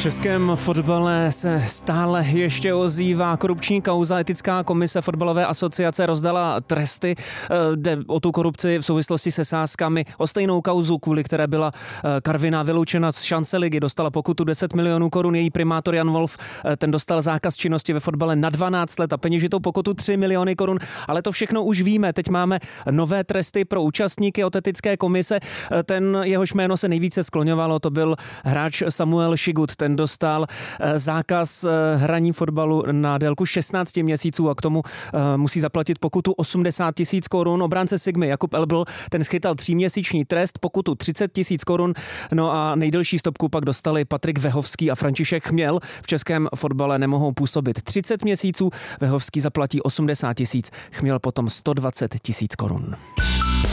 českém fotbale se stále ještě ozývá korupční kauza. Etická komise fotbalové asociace rozdala tresty. Jde o tu korupci v souvislosti se sázkami, o stejnou kauzu, kvůli které byla Karviná vyloučena z šance ligy. Dostala pokutu 10 milionů korun. Její primátor Jan Wolf, ten dostal zákaz činnosti ve fotbale na 12 let a peněžitou pokutu 3 miliony korun. Ale to všechno už víme. Teď máme nové tresty pro účastníky od etické komise. Ten, jehož jméno se nejvíce skloňovalo, to byl hráč Samuel Šigut. Ten dostal zákaz hraní fotbalu na délku 16 měsíců a k tomu musí zaplatit pokutu 80 000 korun. Obránce Sigmy Jakub Elbl, ten schytal 3měsíční trest, pokutu 30 000 korun. No a nejdelší stopku pak dostali Patrik Vehovský a František Chměl. V českém fotbale nemohou působit 30 měsíců. Vehovský zaplatí 80 000, Chměl potom 120 000 korun.